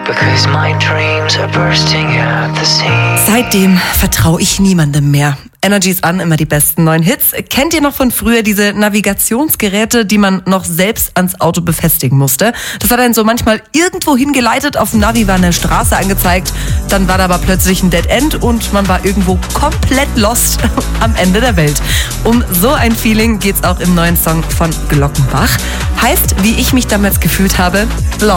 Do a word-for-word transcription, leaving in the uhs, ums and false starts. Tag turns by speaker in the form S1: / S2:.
S1: because my dreams are bursting at the seams.
S2: Seitdem vertraue ich niemandem mehr. Energy ist an, immer die besten neuen Hits. Kennt ihr noch von früher diese Navigationsgeräte, die man noch selbst ans Auto befestigen musste? Das hat einen so manchmal irgendwo hingeleitet, auf dem Navi war eine Straße angezeigt, dann war da aber plötzlich ein Dead End und man war irgendwo komplett lost am Ende der Welt. Um so ein Feeling geht's auch im neuen Song von Glockenbach. Heißt, wie ich mich damals gefühlt habe,